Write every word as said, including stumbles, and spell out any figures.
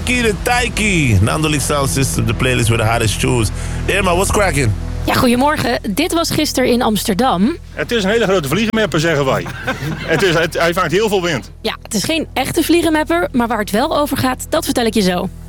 Taiki the Taiki. Nando sound system, the playlist with the hottest tunes. Irma, what's cracking? Ja, goedemorgen. Dit was gisteren in Amsterdam. Het is een hele grote vliegenmapper, zeggen wij. het is, het, hij vangt heel veel wind. Ja, het is geen echte vliegenmapper, maar waar het wel over gaat, dat vertel ik je zo.